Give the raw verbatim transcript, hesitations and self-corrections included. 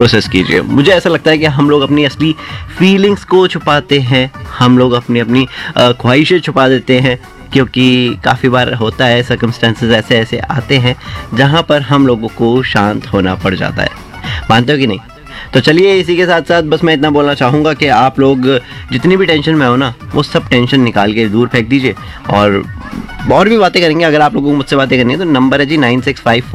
Process कीजिए। मुझे ऐसा लगता है कि हम लोग अपनी असली फीलिंग्स को छुपाते हैं, हम लोग अपनी अपनी अ, ख्वाहिशें छुपा देते हैं, क्योंकि काफ़ी बार होता है सर्कमस्टेंसेस ऐसे ऐसे आते हैं जहाँ पर हम लोगों को शांत होना पड़ जाता है। मानते हो कि नहीं? तो चलिए, इसी के साथ साथ बस मैं इतना बोलना चाहूँगा कि आप लोग जितनी भी टेंशन में हो ना, वो सब टेंशन निकाल के दूर फेंक दीजिए। और और भी बातें करेंगे। अगर आप लोगों को मुझसे बातें करनी है तो नंबर है जी नाइन सिक्स फाइव